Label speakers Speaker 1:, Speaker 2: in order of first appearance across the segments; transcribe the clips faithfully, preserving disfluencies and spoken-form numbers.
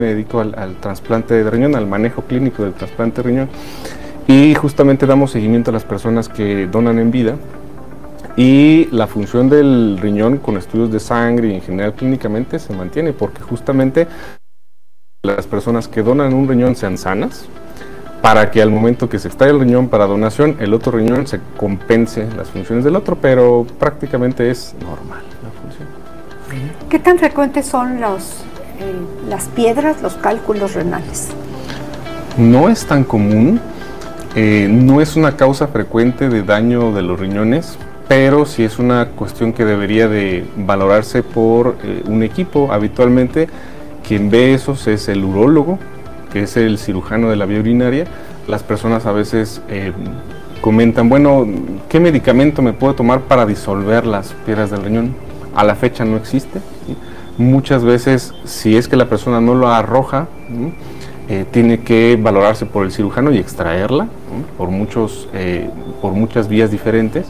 Speaker 1: me dedico al, al trasplante de riñón, al manejo clínico del trasplante de riñón, y justamente damos seguimiento a las personas que donan en vida, y la función del riñón con estudios de sangre y en general clínicamente se mantiene, porque justamente las personas que donan un riñón sean sanas, para que al momento que se extrae el riñón para donación, el otro riñón se compense las funciones del otro, pero prácticamente es normal la función.
Speaker 2: ¿Qué tan frecuentes son los, eh, las piedras, los cálculos renales?
Speaker 1: No es tan común, eh, no es una causa frecuente de daño de los riñones, pero sí es una cuestión que debería de valorarse por eh, un equipo. Habitualmente quien ve esos es el urólogo, que es el cirujano de la vía urinaria. Las personas a veces eh, comentan, bueno, ¿qué medicamento me puedo tomar para disolver las piedras del riñón? A la fecha no existe, ¿sí? Muchas veces, si es que la persona no lo arroja, ¿sí? eh, tiene que valorarse por el cirujano y extraerla, ¿sí? por, muchos, eh, por muchas vías diferentes,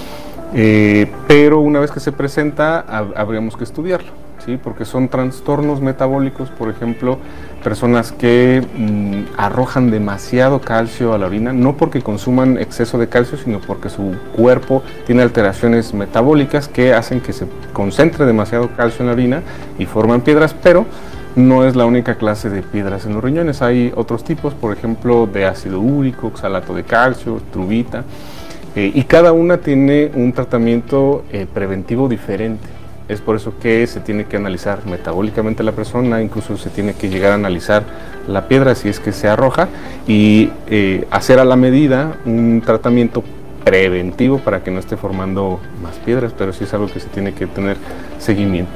Speaker 1: eh, pero una vez que se presenta, hab habríamos que estudiarlo, ¿sí? Porque son trastornos metabólicos, por ejemplo, personas que mmm, arrojan demasiado calcio a la orina, no porque consuman exceso de calcio, sino porque su cuerpo tiene alteraciones metabólicas que hacen que se concentre demasiado calcio en la orina y forman piedras, pero no es la única clase de piedras en los riñones. Hay otros tipos, por ejemplo, de ácido úrico, oxalato de calcio, trubita, eh, y cada una tiene un tratamiento eh, preventivo diferente. Es por eso que se tiene que analizar metabólicamente la persona, incluso se tiene que llegar a analizar la piedra si es que se arroja, y eh, hacer a la medida un tratamiento preventivo para que no esté formando más piedras, pero sí es algo que se tiene que tener seguimiento.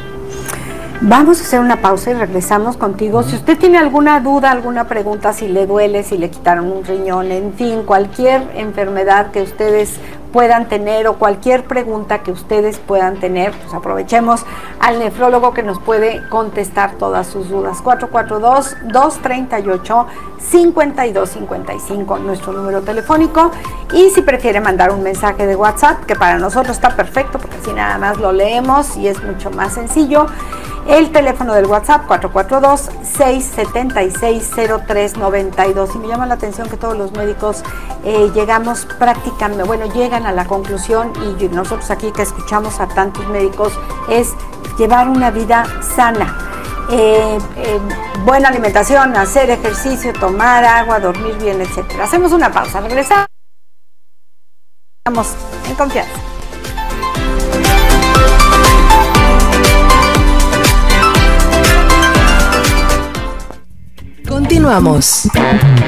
Speaker 2: Vamos a hacer una pausa y regresamos contigo. Si usted tiene alguna duda, alguna pregunta, si le duele, si le quitaron un riñón, en fin, cualquier enfermedad que ustedes puedan tener o cualquier pregunta que ustedes puedan tener, pues aprovechemos al nefrólogo que nos puede contestar todas sus dudas. cuatro cuatro dos, dos tres ocho, cinco dos cinco cinco, nuestro número telefónico, y si prefiere mandar un mensaje de WhatsApp, que para nosotros está perfecto porque así nada más lo leemos y es mucho más sencillo. El teléfono del WhatsApp cuatro cuatro dos, seis siete seis, cero tres nueve dos, y me llama la atención que todos los médicos eh, llegamos prácticamente, bueno, llegan a la conclusión, y nosotros aquí que escuchamos a tantos médicos, es llevar una vida sana, eh, eh, buena alimentación, hacer ejercicio, tomar agua, dormir bien, etcétera. Hacemos una pausa, regresamos, estamos en confianza.
Speaker 3: Continuamos.